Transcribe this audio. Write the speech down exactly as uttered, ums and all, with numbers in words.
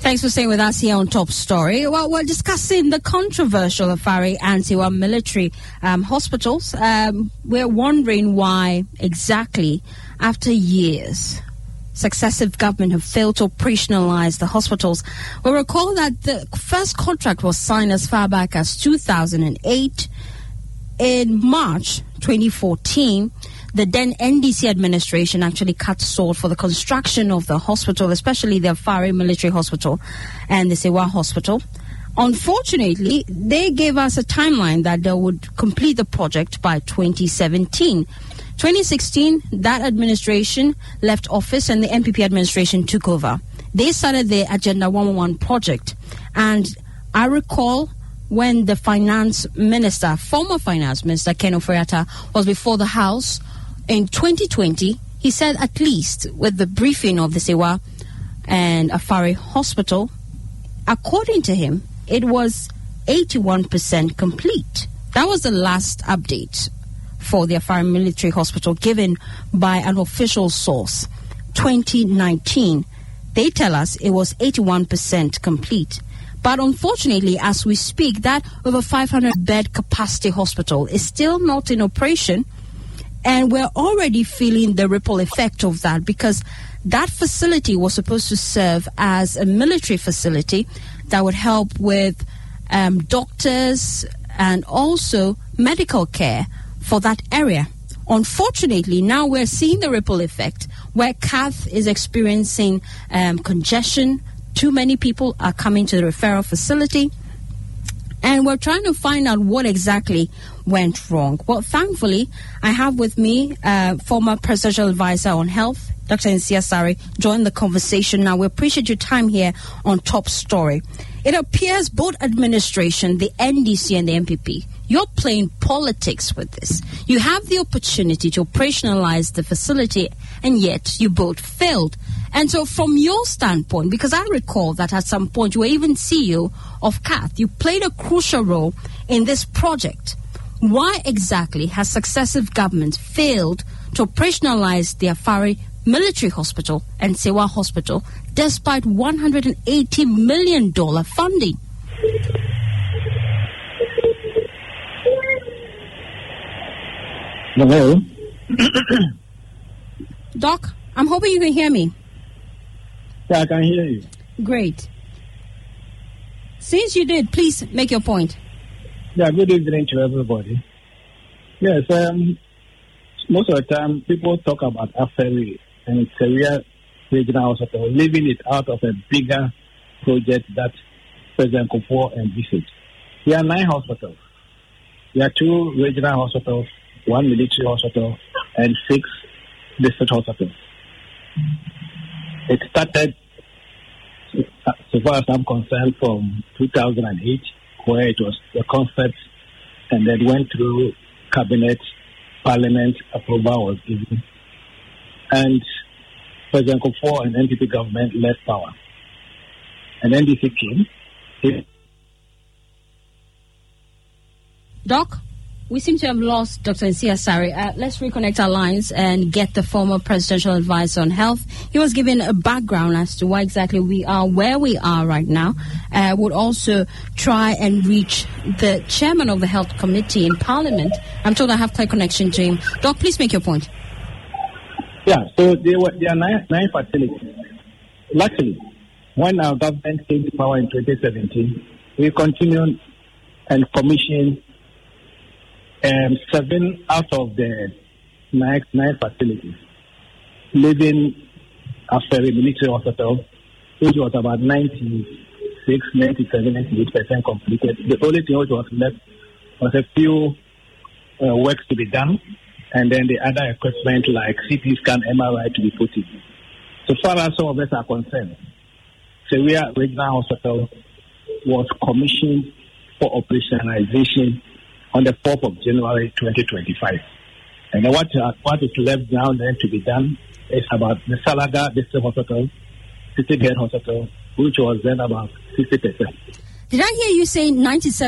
Thanks for staying with us here on Top Story. Well, we're discussing the controversial Afari and Sewa military um, hospitals. Um, we're wondering why exactly, after years, successive government have failed to operationalize the hospitals. We'll recall that the first contract was signed as far back as two thousand eight. In March twenty fourteen, the then N D C administration actually cut short for the construction of the hospital, especially the Afari Military Hospital and the Sewa Hospital. Unfortunately, they gave us a timeline that they would complete the project by twenty seventeen. twenty sixteen, that administration left office and the N P P administration took over. They started the Agenda one one one project. And I recall when the finance minister, former finance minister, Ken Ofori-Atta, was before the House in twenty twenty, he said at least with the briefing of the Sewa and Afari Hospital, according to him, it was eighty-one percent complete. That was the last update for the Afari Military Hospital given by an official source, twenty nineteen. They tell us it was eighty-one percent complete. But unfortunately, as we speak, that over five hundred bed capacity hospital is still not in operation. And we're already feeling the ripple effect of that because that facility was supposed to serve as a military facility that would help with um, doctors and also medical care for that area. Unfortunately, now we're seeing the ripple effect where C A Th is experiencing um, congestion. Too many people are coming to the referral facility. And we're trying to find out what exactly went wrong. Well, thankfully, I have with me uh, former presidential advisor on health, Doctor Nsia Sari, join the conversation now. We appreciate your time here on Top Story. It appears both administration, the N D C and the N P P, you're playing politics with this. You have the opportunity to operationalize the facility, and yet you both failed. And so from your standpoint, because I recall that at some point you were even C E O of C A Th, you played a crucial role in this project. Why exactly has successive governments failed to operationalize the Afari Military Hospital and Sewa Hospital despite one hundred eighty million dollars funding? Hello? Doc, I'm hoping you can hear me. Yeah, I can hear you. Great. Since you did, please make your point. Yeah, good evening to everybody. Yes, um, most of the time people talk about Afari and Sewa Regional Hospital, leaving it out of a bigger project that President Kufuor envisaged. There are nine hospitals. There are two regional hospitals, one military hospital, and six district hospitals. It started, so far as I'm concerned, from two thousand eight, where it was the concept, and then went through cabinet, parliament, approval was given, and President Kufuor and N P P government left power. And N D C came. It Doc, we seem to have lost Doctor Nsia Sari. Uh, let's reconnect our lines and get the former presidential advisor on health. He was given a background as to why exactly we are where we are right now. Uh, would also try and reach the chairman of the health committee in parliament. I'm told I have clear connection to him. Doc, please make your point. Yeah, so there were there are nine, nine facilities. Luckily, when our government came to power in twenty seventeen, we continued and commissioned um, seven out of the nine, nine facilities, leaving Afari Military Hospital, which was about ninety-six, ninety-seven, ninety-eight percent completed. The only thing which was left was a few uh, works to be done, and then the other equipment like C T scan, M R I to be put in. So far as some of us are concerned, Sewa Regional Hospital was commissioned for operationalization on the fourth of January twenty twenty-five. And then what, uh, what is left now then to be done is about the Salaga District Hospital, City Gate Hospital, which was then about sixty percent. Did I hear you say ninety-seven?